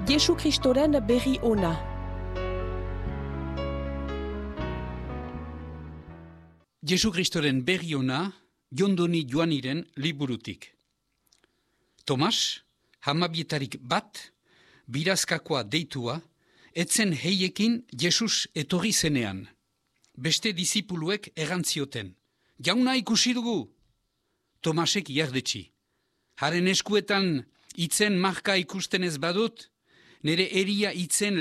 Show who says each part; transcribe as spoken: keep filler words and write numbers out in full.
Speaker 1: Jesu Kristoren berri ona.
Speaker 2: Jesu Kristoren berri ona, Jondoni Joaniren liburutik. Tomas, hamabietarik bat, birazkakoa deitua, etzen heiekin Jesus etorri zenean. Beste disipuluek erantzioten. Jauna ikusi dugu! Tomasek jardetsi. Haren eskuetan itzen marka ikusten ez badut, nire eria itzen